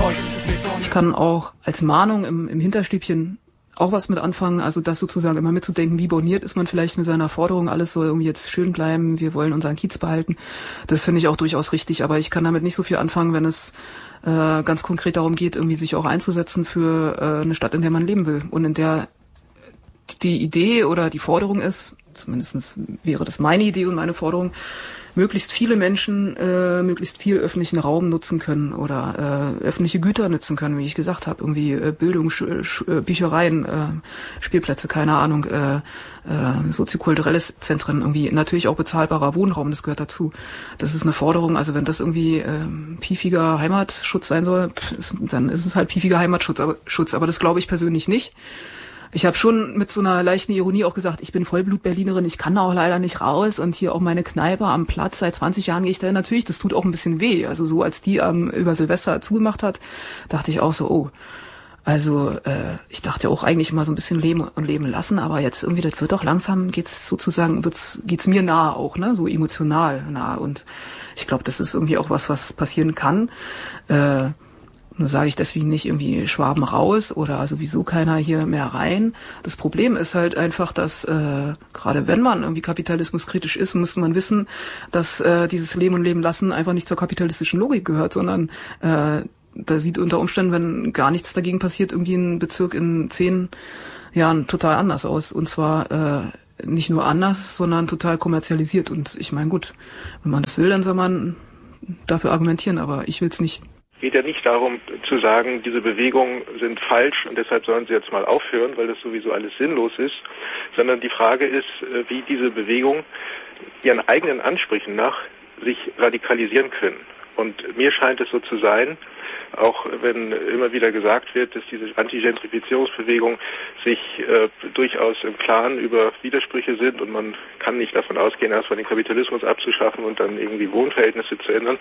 Ich kann auch als Mahnung im Hinterstübchen auch was mit anfangen, also das sozusagen immer mitzudenken, wie borniert ist man vielleicht mit seiner Forderung, alles soll irgendwie jetzt schön bleiben, wir wollen unseren Kiez behalten. Das finde ich auch durchaus richtig, aber ich kann damit nicht so viel anfangen, wenn es ganz konkret darum geht, irgendwie sich auch einzusetzen für eine Stadt, in der man leben will und in der die Idee oder die Forderung ist, zumindest wäre das meine Idee und meine Forderung, möglichst viele Menschen möglichst viel öffentlichen Raum nutzen können oder öffentliche Güter nutzen können, wie ich gesagt habe, irgendwie Bildung, Büchereien, Spielplätze, keine Ahnung, soziokulturelle Zentren, irgendwie natürlich auch bezahlbarer Wohnraum, das gehört dazu. Das ist eine Forderung, also wenn das irgendwie piefiger Heimatschutz sein soll, dann ist es halt piefiger Heimatschutz, aber das glaube ich persönlich nicht. Ich habe schon mit so einer leichten Ironie auch gesagt, ich bin Vollblut-Berlinerin, ich kann auch leider nicht raus und hier auch meine Kneipe am Platz, seit 20 Jahren gehe ich da hin. Natürlich, das tut auch ein bisschen weh. Also so, als die über Silvester zugemacht hat, dachte ich auch so, oh, also ich dachte auch eigentlich immer so ein bisschen leben und leben lassen, aber jetzt irgendwie, das wird doch langsam, geht's mir nahe auch, ne, so emotional nahe und ich glaube, das ist irgendwie auch was passieren kann. Nur sage ich deswegen nicht irgendwie Schwaben raus oder sowieso keiner hier mehr rein. Das Problem ist halt einfach, dass gerade wenn man irgendwie kapitalismuskritisch ist, muss man wissen, dass dieses Leben und Leben lassen einfach nicht zur kapitalistischen Logik gehört, sondern da sieht unter Umständen, wenn gar nichts dagegen passiert, irgendwie ein Bezirk in 10 Jahren total anders aus. Und zwar nicht nur anders, sondern total kommerzialisiert. Und ich meine, gut, wenn man das will, dann soll man dafür argumentieren, aber ich will's nicht. Es geht ja nicht darum zu sagen, diese Bewegungen sind falsch und deshalb sollen sie jetzt mal aufhören, weil das sowieso alles sinnlos ist, sondern die Frage ist, wie diese Bewegungen ihren eigenen Ansprüchen nach sich radikalisieren können. Und mir scheint es so zu sein, auch wenn immer wieder gesagt wird, dass diese Antigentrifizierungsbewegung sich durchaus im Klaren über Widersprüche sind und man kann nicht davon ausgehen, erstmal den Kapitalismus abzuschaffen und dann irgendwie Wohnverhältnisse zu ändern.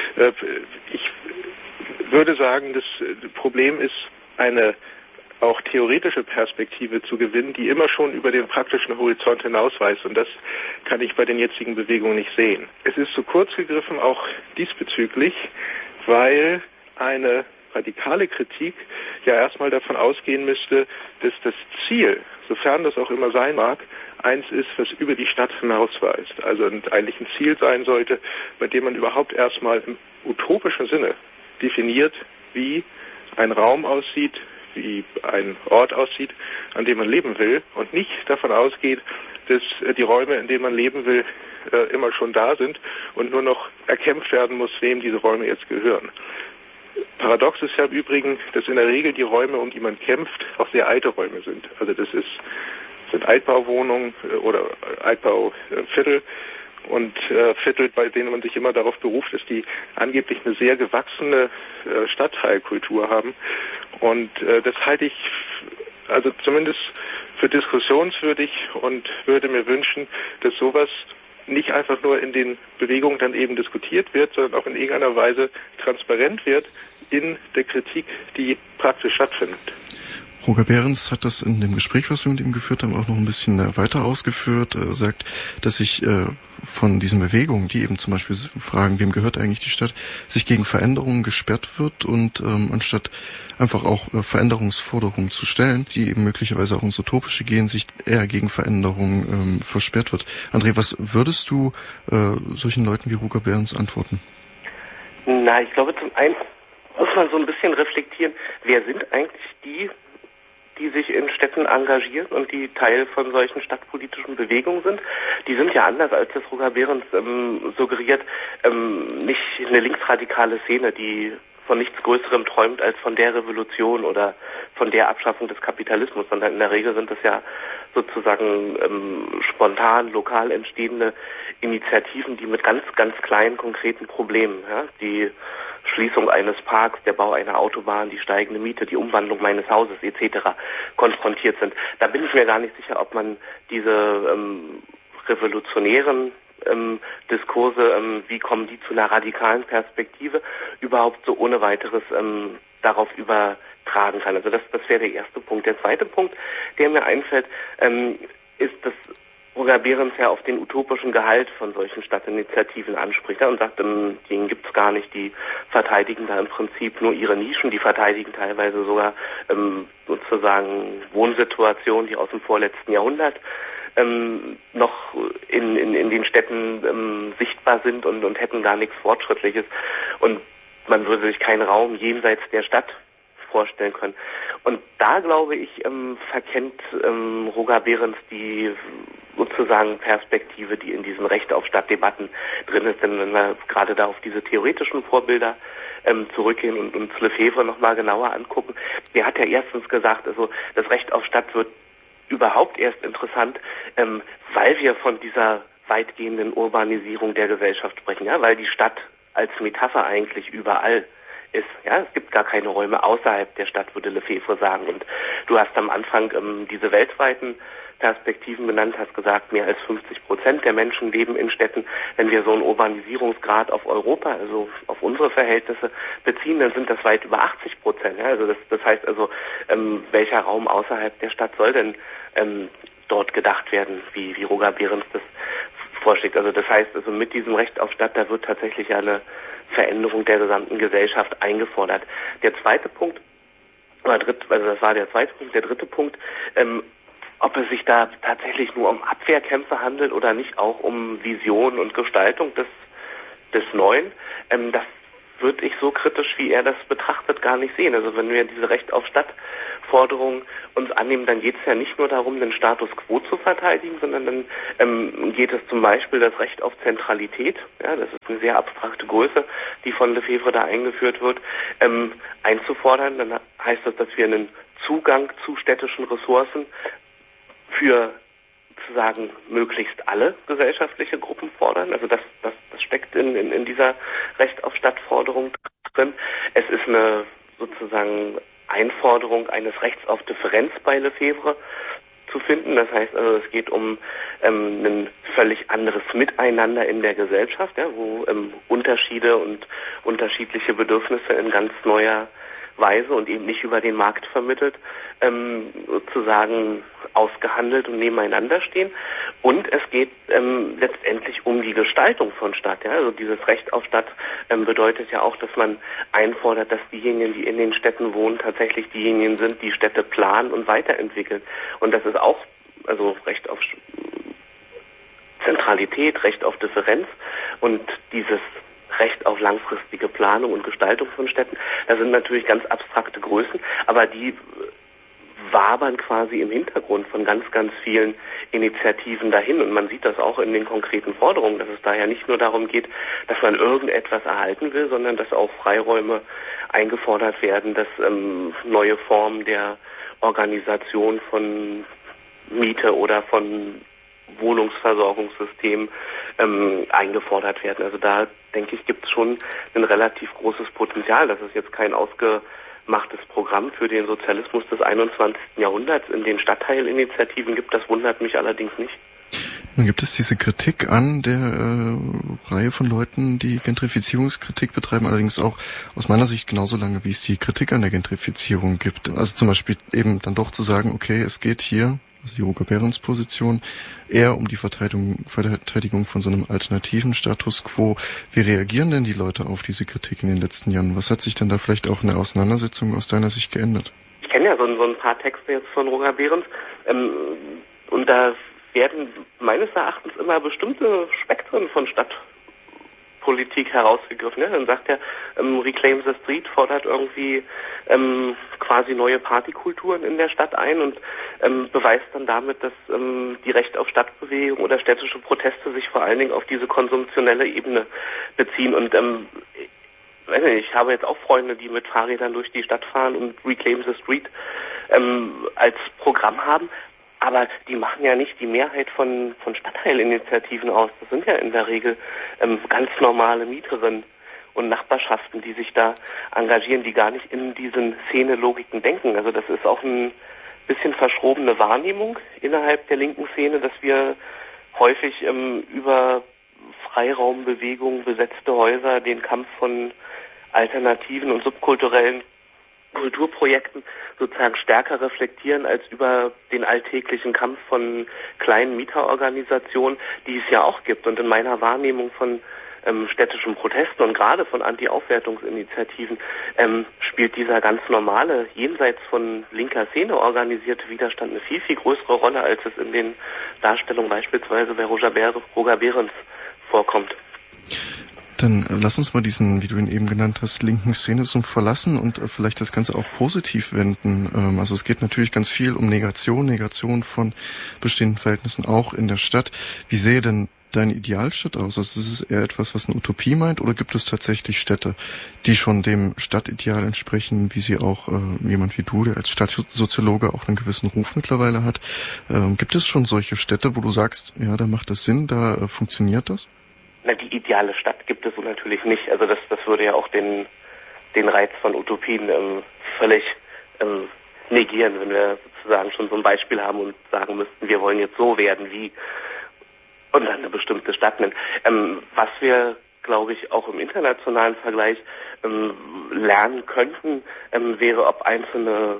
Ich würde sagen, das Problem ist, eine auch theoretische Perspektive zu gewinnen, die immer schon über den praktischen Horizont hinausweist. Und das kann ich bei den jetzigen Bewegungen nicht sehen. Es ist zu kurz gegriffen, auch diesbezüglich, weil eine radikale Kritik ja erstmal davon ausgehen müsste, dass das Ziel, sofern das auch immer sein mag, eins ist, was über die Stadt hinausweist. Also eigentlich ein Ziel sein sollte, bei dem man überhaupt erstmal im utopischen Sinne definiert, wie ein Raum aussieht, wie ein Ort aussieht, an dem man leben will und nicht davon ausgeht, dass die Räume, in denen man leben will, immer schon da sind und nur noch erkämpft werden muss, wem diese Räume jetzt gehören. Paradox ist ja im Übrigen, dass in der Regel die Räume, um die man kämpft, auch sehr alte Räume sind. Also das sind Altbauwohnungen oder Altbauviertel und Viertel, bei denen man sich immer darauf beruft, dass die angeblich eine sehr gewachsene Stadtteilkultur haben. Und das halte ich also zumindest für diskussionswürdig und würde mir wünschen, dass sowas nicht einfach nur in den Bewegungen dann eben diskutiert wird, sondern auch in irgendeiner Weise transparent wird in der Kritik, die praktisch stattfindet. Roger Behrens hat das in dem Gespräch, was wir mit ihm geführt haben, auch noch ein bisschen weiter ausgeführt. Er sagt, dass sich von diesen Bewegungen, die eben zum Beispiel fragen, wem gehört eigentlich die Stadt, sich gegen Veränderungen gesperrt wird und anstatt einfach auch Veränderungsforderungen zu stellen, die eben möglicherweise auch ins Utopische gehen, sich eher gegen Veränderungen versperrt wird. André, was würdest du solchen Leuten wie Roger Behrens antworten? Na, ich glaube, zum einen muss man so ein bisschen reflektieren, wer sind eigentlich die sich in Städten engagieren und die Teil von solchen stadtpolitischen Bewegungen sind. Die sind ja anders, als das Roger Behrens suggeriert, nicht eine linksradikale Szene, die von nichts Größerem träumt als von der Revolution oder von der Abschaffung des Kapitalismus, sondern in der Regel sind das ja sozusagen spontan, lokal entstehende Initiativen, die mit ganz, ganz kleinen, konkreten Problemen, ja, die Schließung eines Parks, der Bau einer Autobahn, die steigende Miete, die Umwandlung meines Hauses etc. konfrontiert sind. Da bin ich mir gar nicht sicher, ob man diese revolutionären Diskurse, wie kommen die zu einer radikalen Perspektive, überhaupt so ohne weiteres darauf übertragen kann. Also das wäre der erste Punkt. Der zweite Punkt, der mir einfällt, ist, dass Roger Behrens ja auf den utopischen Gehalt von solchen Stadtinitiativen anspricht, und sagt, den gibt's gar nicht, die verteidigen da im Prinzip nur ihre Nischen, die verteidigen teilweise sogar sozusagen Wohnsituationen, die aus dem vorletzten Jahrhundert noch in den Städten sichtbar sind und hätten gar nichts Fortschrittliches. Und man würde sich keinen Raum jenseits der Stadt vorstellen können. Und da, glaube ich, verkennt Roger Behrens die sozusagen Perspektive, die in diesen Recht auf Stadtdebatten drin ist. Denn wenn wir gerade da auf diese theoretischen Vorbilder zurückgehen und uns Lefebvre nochmal genauer angucken, der hat ja erstens gesagt, also das Recht auf Stadt wird überhaupt erst interessant, weil wir von dieser weitgehenden Urbanisierung der Gesellschaft sprechen, ja, weil die Stadt als Metapher eigentlich überall ist. Ja, es gibt gar keine Räume außerhalb der Stadt, würde Lefebvre sagen. Und du hast am Anfang diese weltweiten Perspektiven benannt, hast gesagt, mehr als 50% der Menschen leben in Städten. Wenn wir so einen Urbanisierungsgrad auf Europa, also auf unsere Verhältnisse beziehen, dann sind das weit über 80%. Ja, also das heißt also, welcher Raum außerhalb der Stadt soll denn dort gedacht werden, wie Roger Behrens das vorschlägt. Also das heißt, also mit diesem Recht auf Stadt, da wird tatsächlich eine Veränderung der gesamten Gesellschaft eingefordert. Der zweite Punkt, das war der zweite Punkt, der dritte Punkt, ob es sich da tatsächlich nur um Abwehrkämpfe handelt oder nicht auch um Vision und Gestaltung des Neuen, das würde ich so kritisch, wie er das betrachtet, gar nicht sehen. Also wenn wir diese Recht auf Stadt-Forderung uns annehmen, dann geht es ja nicht nur darum, den Status quo zu verteidigen, sondern dann geht es zum Beispiel das Recht auf Zentralität, ja, das ist eine sehr abstrakte Größe, die von Lefebvre da eingeführt wird, einzufordern. Dann heißt das, dass wir einen Zugang zu städtischen Ressourcen für sozusagen möglichst alle gesellschaftliche Gruppen fordern. Also das steckt in dieser Recht auf Stadtforderung drin. Es ist eine sozusagen Einforderung eines Rechts auf Differenz bei Lefebvre zu finden. Das heißt also, es geht um ein völlig anderes Miteinander in der Gesellschaft, ja, wo Unterschiede und unterschiedliche Bedürfnisse in ganz neuer Weise und eben nicht über den Markt vermittelt, sozusagen ausgehandelt und nebeneinander stehen. Und es geht letztendlich um die Gestaltung von Stadt. Ja? Also dieses Recht auf Stadt bedeutet ja auch, dass man einfordert, dass diejenigen, die in den Städten wohnen, tatsächlich diejenigen sind, die Städte planen und weiterentwickeln. Und das ist auch, also Recht auf Zentralität, Recht auf Differenz und dieses Recht auf langfristige Planung und Gestaltung von Städten. Das sind natürlich ganz abstrakte Größen, aber die wabern quasi im Hintergrund von ganz, ganz vielen Initiativen dahin. Und man sieht das auch in den konkreten Forderungen, dass es daher nicht nur darum geht, dass man irgendetwas erhalten will, sondern dass auch Freiräume eingefordert werden, dass neue Formen der Organisation von Miete oder von Wohnungsversorgungssystemen eingefordert werden. Also da, denke ich, gibt es schon ein relativ großes Potenzial. Das ist jetzt kein ausgemachtes Programm für den Sozialismus des 21. Jahrhunderts in den Stadtteilinitiativen gibt. Das wundert mich allerdings nicht. Nun gibt es diese Kritik an der Reihe von Leuten, die Gentrifizierungskritik betreiben, allerdings auch aus meiner Sicht genauso lange, wie es die Kritik an der Gentrifizierung gibt. Also zum Beispiel eben dann doch zu sagen, okay, es geht hier, also die Roger Behrens Position, eher um die Verteidigung von so einem alternativen Status quo. Wie reagieren denn die Leute auf diese Kritik in den letzten Jahren? Was hat sich denn da vielleicht auch in der Auseinandersetzung aus deiner Sicht geändert? Ich kenne ja so ein paar Texte jetzt von Roger Behrens und da werden meines Erachtens immer bestimmte Spektren von Stadtpolitik herausgegriffen. Ja? Dann sagt er, Reclaim the Street fordert irgendwie quasi neue Partykulturen in der Stadt ein und beweist dann damit, dass die Recht auf Stadtbewegung oder städtische Proteste sich vor allen Dingen auf diese konsumtionelle Ebene beziehen. Und ich habe jetzt auch Freunde, die mit Fahrrädern durch die Stadt fahren und Reclaim the Street als Programm haben. Aber die machen ja nicht die Mehrheit von Stadtteilinitiativen aus. Das sind ja in der Regel ganz normale Mieterinnen und Nachbarschaften, die sich da engagieren, die gar nicht in diesen Szene-Logiken denken. Also das ist auch ein bisschen verschrobene Wahrnehmung innerhalb der linken Szene, dass wir häufig über Freiraumbewegungen, besetzte Häuser, den Kampf von alternativen und subkulturellen Kulturprojekten sozusagen stärker reflektieren als über den alltäglichen Kampf von kleinen Mieterorganisationen, die es ja auch gibt. Und in meiner Wahrnehmung von städtischen Protesten und gerade von Anti-Aufwertungsinitiativen spielt dieser ganz normale, jenseits von linker Szene organisierte Widerstand eine viel, viel größere Rolle, als es in den Darstellungen beispielsweise bei Roger Behrens vorkommt. Dann lass uns mal diesen, wie du ihn eben genannt hast, linken Szenismus verlassen und vielleicht das Ganze auch positiv wenden. Also es geht natürlich ganz viel um Negation von bestehenden Verhältnissen auch in der Stadt. Wie sähe denn deine Idealstadt aus? Also ist es eher etwas, was eine Utopie meint, oder gibt es tatsächlich Städte, die schon dem Stadtideal entsprechen, wie sie auch jemand wie du, der als Stadtsoziologe auch einen gewissen Ruf mittlerweile hat? Gibt es schon solche Städte, wo du sagst, ja, da macht das Sinn, da funktioniert das? Na, die ideale Stadt gibt es so natürlich nicht. Also das würde ja auch den Reiz von Utopien völlig negieren, wenn wir sozusagen schon so ein Beispiel haben und sagen müssten, wir wollen jetzt so werden wie und dann eine bestimmte Stadt nennen. Was wir, glaube ich, auch im internationalen Vergleich lernen könnten, wäre, ob einzelne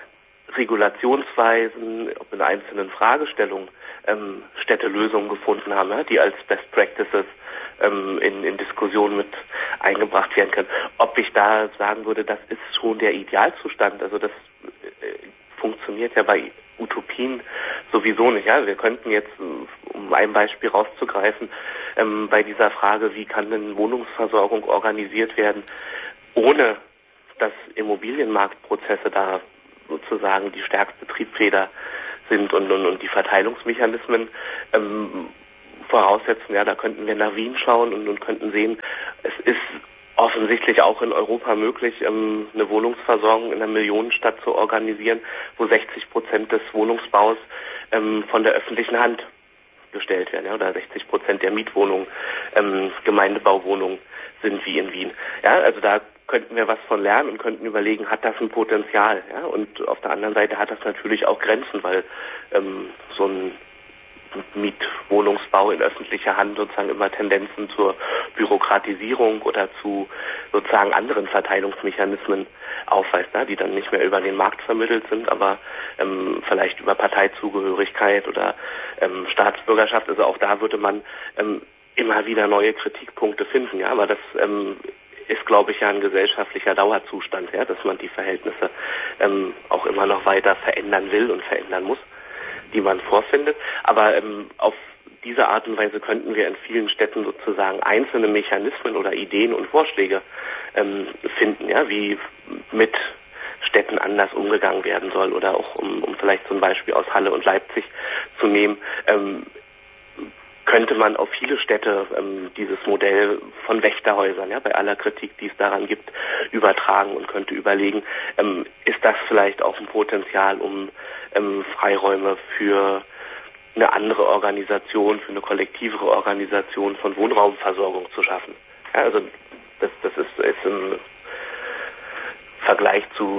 Regulationsweisen, ob in einzelnen Fragestellungen Städte Lösungen gefunden haben, ja, die als Best Practices in Diskussionen mit eingebracht werden können. Ob ich da sagen würde, das ist schon der Idealzustand, also das funktioniert ja bei Utopien sowieso nicht. Ja? Wir könnten jetzt, um ein Beispiel rauszugreifen, bei dieser Frage, wie kann denn Wohnungsversorgung organisiert werden, ohne dass Immobilienmarktprozesse da sozusagen die stärkste Triebfeder sind und die Verteilungsmechanismen voraussetzen. Ja, da könnten wir nach Wien schauen und könnten sehen, es ist offensichtlich auch in Europa möglich, eine Wohnungsversorgung in einer Millionenstadt zu organisieren, wo 60% des Wohnungsbaus von der öffentlichen Hand gestellt werden, ja, oder 60% der Mietwohnungen Gemeindebauwohnungen sind wie in Wien. Ja, also da könnten wir was von lernen und könnten überlegen, hat das ein Potenzial? Ja? Und auf der anderen Seite hat das natürlich auch Grenzen, weil so ein Mietwohnungsbau in öffentlicher Hand sozusagen immer Tendenzen zur Bürokratisierung oder zu sozusagen anderen Verteilungsmechanismen aufweist, ne? Die dann nicht mehr über den Markt vermittelt sind, aber vielleicht über Parteizugehörigkeit oder Staatsbürgerschaft. Also auch da würde man immer wieder neue Kritikpunkte finden, ja, aber das ist, glaube ich, ja ein gesellschaftlicher Dauerzustand, ja, dass man die Verhältnisse auch immer noch weiter verändern will und verändern muss, die man vorfindet. Aber auf diese Art und Weise könnten wir in vielen Städten sozusagen einzelne Mechanismen oder Ideen und Vorschläge finden, ja, wie mit Städten anders umgegangen werden soll, oder auch, um vielleicht zum Beispiel aus Halle und Leipzig zu nehmen, könnte man auf viele Städte dieses Modell von Wächterhäusern, ja, bei aller Kritik, die es daran gibt, übertragen und könnte überlegen, ist das vielleicht auch ein Potenzial, um Freiräume für eine andere Organisation, für eine kollektivere Organisation von Wohnraumversorgung zu schaffen. Ja, also das ist im Vergleich zu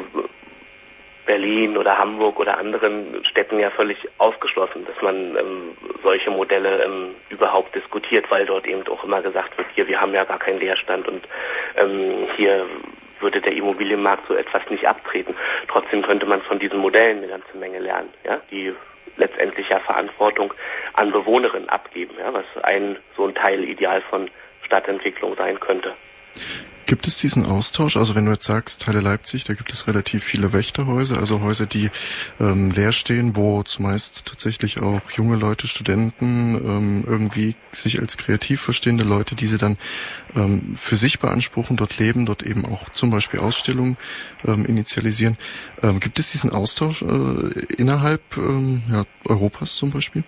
Berlin oder Hamburg oder anderen Städten ja völlig ausgeschlossen, dass man solche Modelle überhaupt diskutiert, weil dort eben auch immer gesagt wird, hier, wir haben ja gar keinen Leerstand und hier würde der Immobilienmarkt so etwas nicht abtreten. Trotzdem könnte man von diesen Modellen eine ganze Menge lernen, ja, die letztendlich ja Verantwortung an Bewohnerinnen abgeben, ja, was so ein Teilideal von Stadtentwicklung sein könnte. Gibt es diesen Austausch? Also wenn du jetzt sagst, Halle Leipzig, da gibt es relativ viele Wächterhäuser, also Häuser, die leer stehen, wo zumeist tatsächlich auch junge Leute, Studenten, irgendwie sich als kreativ verstehende Leute, die sie dann für sich beanspruchen, dort leben, dort eben auch zum Beispiel Ausstellungen initialisieren. Gibt es diesen Austausch innerhalb Europas zum Beispiel?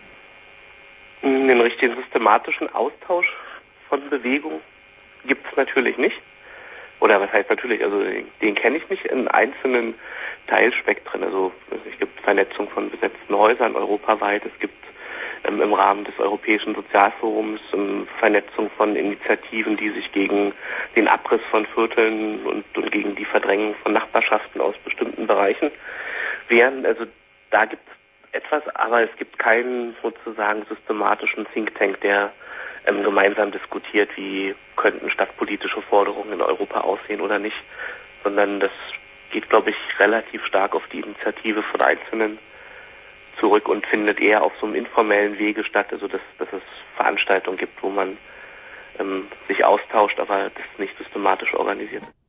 Den richtigen systematischen Austausch von Bewegungen gibt es natürlich nicht. Oder was heißt natürlich, also den kenne ich nicht in einzelnen Teilspektren. Also es gibt Vernetzung von besetzten Häusern europaweit, es gibt im Rahmen des Europäischen Sozialforums Vernetzung von Initiativen, die sich gegen den Abriss von Vierteln und gegen die Verdrängung von Nachbarschaften aus bestimmten Bereichen wehren. Also da gibt es etwas, aber es gibt keinen sozusagen systematischen Think Tank, der gemeinsam diskutiert, wie könnten stadtpolitische Forderungen in Europa aussehen oder nicht, sondern das geht, glaube ich, relativ stark auf die Initiative von Einzelnen zurück und findet eher auf so einem informellen Wege statt, also dass es Veranstaltungen gibt, wo man sich austauscht, aber das nicht systematisch organisiert.